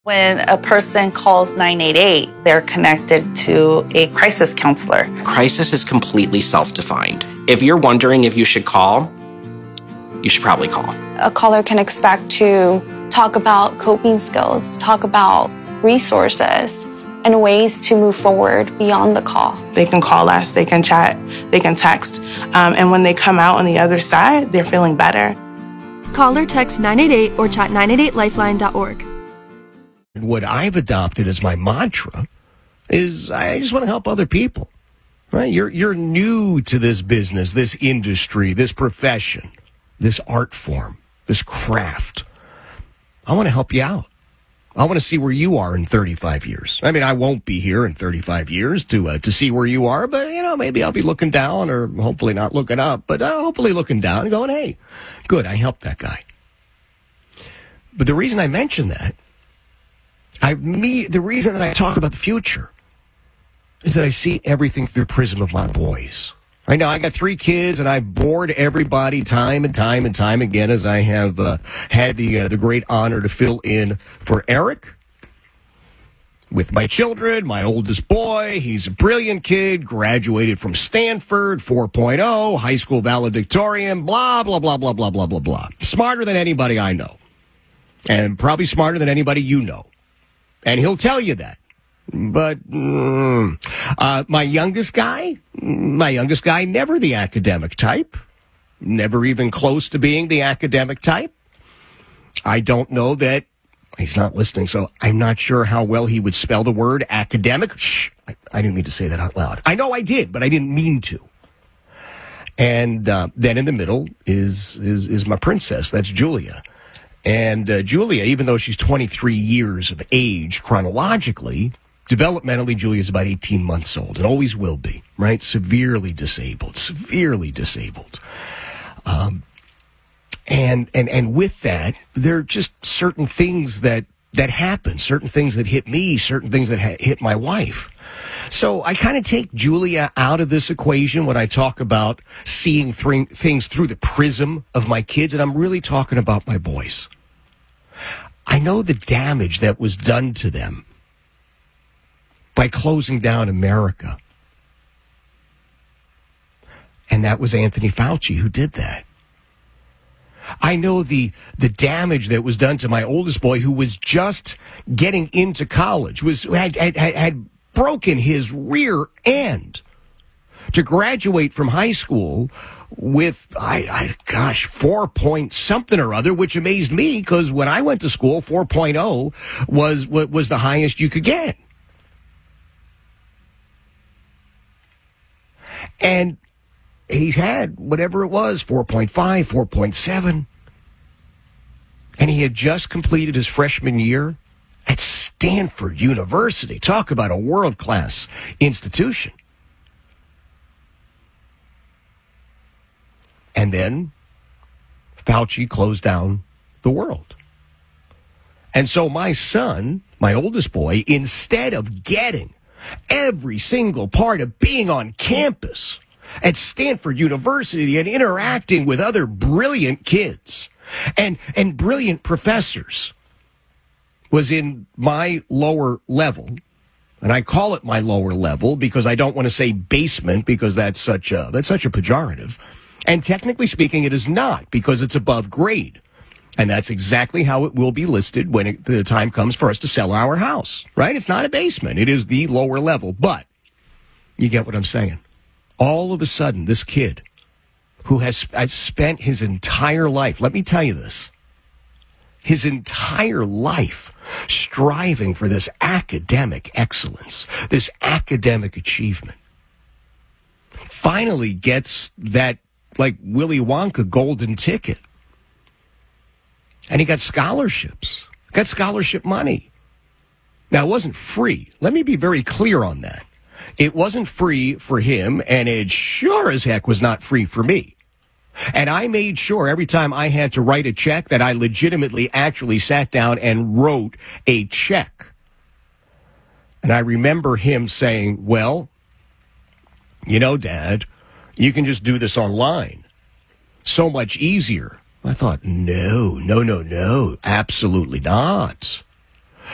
When a person calls 988, they're connected to a crisis counselor. Crisis is completely self-defined. If you're wondering if you should call, you should probably call. A caller can expect to talk about coping skills, talk about resources, and ways to move forward beyond the call. They can call us, they can chat, they can text, and when they come out on the other side, they're feeling better. Call or text 988 or chat 988lifeline.org. What I've adopted as my mantra is I just want to help other people. Right? You're new to this business, this industry, this profession, this art form, this craft. I want to help you out. I want to see where you are in 35 years. I mean, I won't be here in 35 years to see where you are, but, maybe I'll be looking down or hopefully not looking up, but hopefully looking down and going, hey, good, I helped that guy. But the reason I mention that, the reason that I talk about the future is that I see everything through the prism of my boys. Right now, I got 3 kids, and I've bored everybody time and time and time again as I have had the great honor to fill in for Eric with my children. My oldest boy, he's a brilliant kid, graduated from Stanford, 4.0, high school valedictorian, blah, blah, blah, blah, blah, blah, blah, blah. Smarter than anybody I know, and probably smarter than anybody you know. And he'll tell you that. But my youngest guy, never the academic type, never even close to being the academic type. I don't know that, he's not listening, so I'm not sure how well he would spell the word academic. Shh, I didn't mean to say that out loud. I know I did, but I didn't mean to. And then in the middle is my princess, that's Julia. And Julia, even though she's 23 years of age chronologically, developmentally, Julia's about 18 months old and always will be, right? Severely disabled. And with that, there are just certain things that happen, certain things that hit me, certain things that hit my wife. So I kind of take Julia out of this equation when I talk about seeing things through the prism of my kids, and I'm really talking about my boys. I know the damage that was done to them by closing down America. And that was Anthony Fauci who did that. I know the damage that was done to my oldest boy, who was just getting into college, had broken his rear end to graduate from high school with, 4 point something or other, which amazed me because when I went to school, 4.0 was the highest you could get. And he's had whatever it was, 4.5, 4.7. And he had just completed his freshman year at Stanford University. Talk about a world-class institution. And then Fauci closed down the world. And so my son, my oldest boy, instead of getting every single part of being on campus at Stanford University and interacting with other brilliant kids and brilliant professors, was in my lower level. And I call it my lower level because I don't want to say basement because that's such a pejorative. And technically speaking, it is not, because it's above grade. And that's exactly how it will be listed when the time comes for us to sell our house, right? It's not a basement. It is the lower level. But you get what I'm saying. All of a sudden, this kid who has spent his entire life, let me tell you this, his entire life striving for this academic excellence, this academic achievement, finally gets that, like Willy Wonka, golden ticket. And he got scholarships, got scholarship money. Now, it wasn't free. Let me be very clear on that. It wasn't free for him, and it sure as heck was not free for me. And I made sure every time I had to write a check that I legitimately actually sat down and wrote a check. And I remember him saying, well, Dad, you can just do this online. So much easier. I thought, no, absolutely not.